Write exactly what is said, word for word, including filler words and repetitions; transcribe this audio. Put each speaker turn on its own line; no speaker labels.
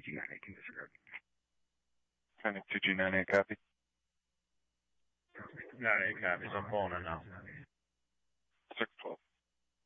G nine eight can disregard.
Sending two G nine eight copy.
nine eight copies. I'm pulling it now.
six twelve.